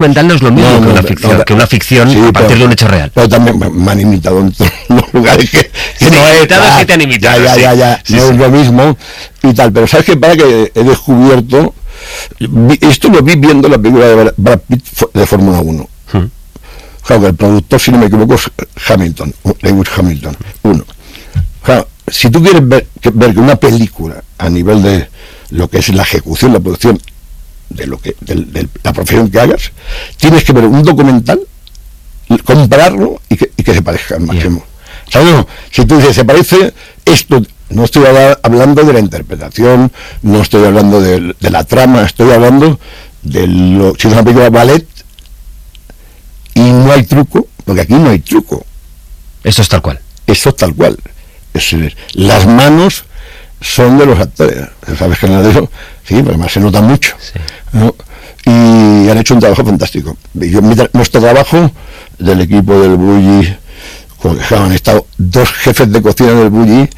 documental no es lo mismo que una ficción a partir de un hecho real. Pero también me han imitado en todos los lugares que no es. Que te han imitado. Ya, no es lo mismo y tal. Pero ¿sabes qué? Para que he descubierto, esto lo vi viendo la película de Brad Pitt de Fórmula 1. Claro, que el productor, si no me equivoco, es Lewis Hamilton, uno. Claro, si tú quieres ver que una película a nivel de lo que es la ejecución, la producción, de la profesión que hagas, tienes que ver un documental, compararlo y que se parezca al máximo. ¿Sabes? No, si tú dices, se parece esto, no estoy hablando de la interpretación, no estoy hablando de la trama, estoy hablando si es una película ballet y no hay truco, porque aquí no hay truco. Eso es tal cual. Eso es tal cual. Es decir, las manos son de los actores. ¿Sabes que nada de eso? Sí, pero además se nota mucho. Sí. ¿No? Y han hecho un trabajo fantástico. Nuestro trabajo del equipo del Bulli, han estado 2 jefes de cocina del Bulli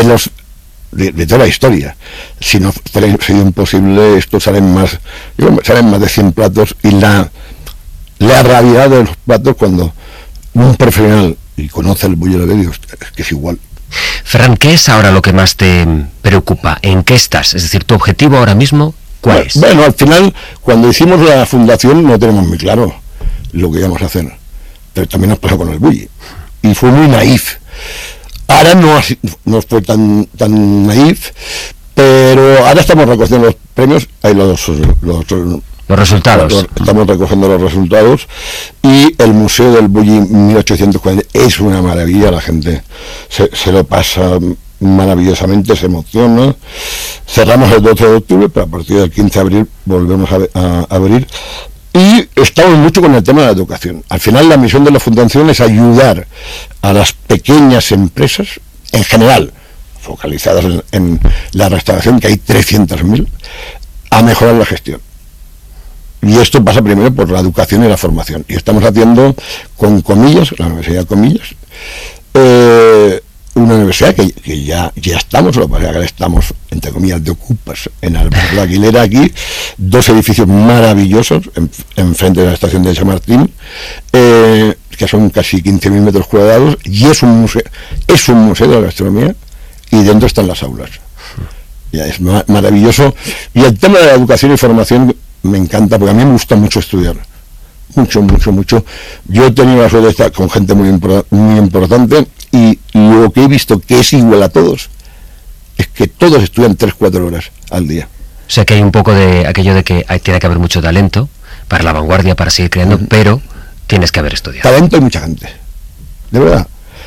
de toda la historia. Si no sería imposible, esto salen más de 100 platos, y la realidad de los platos, cuando un profesional y conoce el Bulli, lo ve, digo, es que es igual. Ferran, ¿qué es ahora lo que más te preocupa? ¿En qué estás? Es decir, ¿tu objetivo ahora mismo cuál es? Bueno, al final, cuando hicimos la fundación, no tenemos muy claro lo que íbamos a hacer. Pero también nos pasó con el Bulli. Y fue muy naif. Ahora no fue tan naif, pero ahora estamos recogiendo los premios, los resultados. Estamos recogiendo los resultados, y el Museo del Bulli 1840 es una maravilla. La gente se lo pasa maravillosamente, se emociona. Cerramos el 12 de octubre, pero a partir del 15 de abril volvemos a abrir. Y estamos mucho con el tema de la educación. Al final, la misión de la fundación es ayudar a las pequeñas empresas, en general, focalizadas en la restauración, que hay 300.000, a mejorar la gestión. Y esto pasa primero por la educación y la formación. Y estamos haciendo, con comillas, la Universidad de Comillas, una universidad que ya estamos, lo que pasa es que estamos, entre comillas, de ocupas en Alberto de Aguilera, aquí, 2 edificios maravillosos enfrente de la estación de Chamartín, que son casi 15.000 metros cuadrados, y es un museo de la gastronomía, y dentro están las aulas. Ya es maravilloso. Y el tema de la educación y formación me encanta, porque a mí me gusta mucho estudiar. Mucho. Yo he tenido la suerte de estar con gente muy importante, y lo que he visto que es igual a todos es que todos estudian 3-4 horas al día. O sea que hay un poco de aquello de que tiene que haber mucho talento para la vanguardia, para seguir creando, pero tienes que haber estudiado. Talento hay mucha gente, de verdad.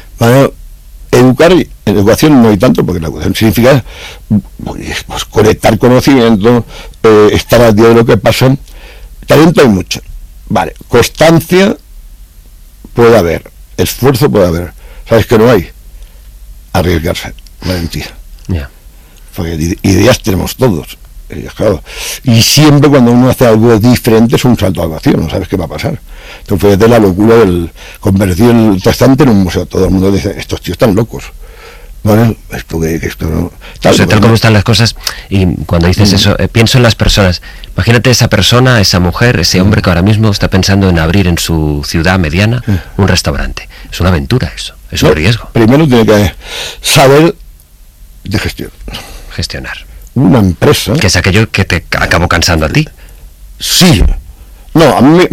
Educación no hay tanto, porque la educación significa pues, conectar conocimiento, estar al día de lo que pasa. Talento hay mucho. Vale, constancia puede haber, esfuerzo puede haber. ¿Sabes que no hay? Arriesgarse, valentía. Porque ideas tenemos todos. Claro. Y siempre cuando uno hace algo diferente es un salto al vacío, no sabes qué va a pasar. Entonces fíjate la locura del convertir el Trastante en un museo. Todo el mundo dice, estos tíos están locos. Bueno, esto no... Tal como están las cosas, y cuando dices eso, pienso en las personas. Imagínate esa persona, esa mujer, ese hombre que ahora mismo está pensando en abrir en su ciudad mediana un restaurante. Es una aventura eso, es un riesgo. Primero tiene que saber de gestión. Gestionar. Una empresa... Que es aquello que te acabó cansando a ti. Sí. No, a mí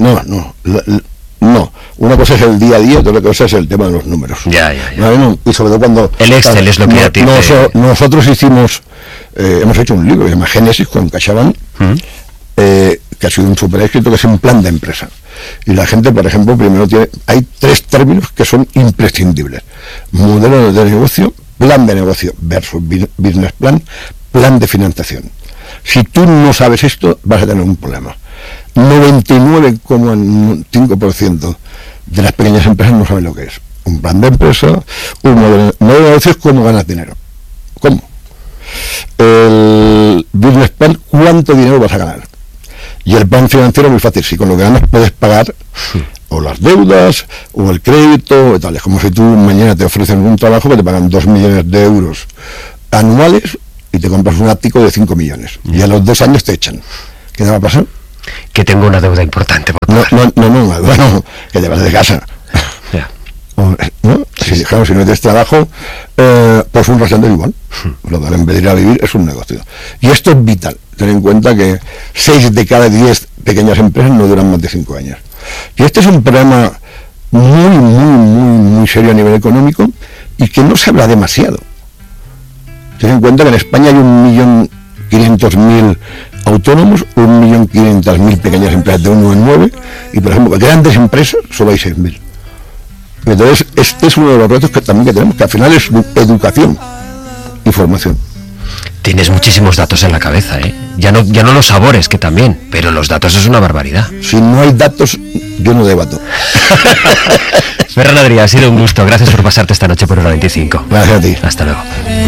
no. Una cosa es el día a día, otra cosa es el tema de los números. Ya. No, y sobre todo cuando... El Excel es lo que a ti nosotros hemos hecho un libro que se llama Génesis con CaixaBank, que ha sido un super éxito, que es un plan de empresa. Y la gente, por ejemplo, hay 3 términos que son imprescindibles: modelo de negocio, plan de negocio versus business plan, plan de financiación. Si tú no sabes esto, vas a tener un problema. 99,5% de las pequeñas empresas no saben lo que es un plan de empresa, un modelo de negocio es cómo ganas dinero. ¿Cómo? El business plan, ¿cuánto dinero vas a ganar? Y el plan financiero, muy fácil, si con lo que ganas puedes pagar o las deudas o el crédito o tal. Es como si tú mañana te ofrecen un trabajo que te pagan 2 millones de euros anuales y te compras un ático de 5 millones y a los 2 años te echan. ¿Qué te va a pasar? Que tengo una deuda importante. bueno, que te vas de casa. Ya. ¿No? Sí, claro, si no tienes trabajo, pues un restaurante igual. Lo de en vez de ir a vivir es un negocio. Y esto es vital. Ten en cuenta que 6 de cada 10 pequeñas empresas no duran más de 5 años. Y este es un problema muy serio a nivel económico y que no se habla demasiado. Ten en cuenta que en España hay 1.500.000 autónomos, 1.500.000 pequeñas empresas de 1 en 9, y por ejemplo, grandes empresas solo hay 6.000. Entonces, este es uno de los retos que tenemos, que al final es educación y formación. Tienes muchísimos datos en la cabeza, ¿eh? Ya no los sabores, que también, pero los datos es una barbaridad. Si no hay datos, yo no debato. Ferran Adrià, ha sido un gusto. Gracias por pasarte esta noche por Hora 25. Gracias a ti. Hasta luego.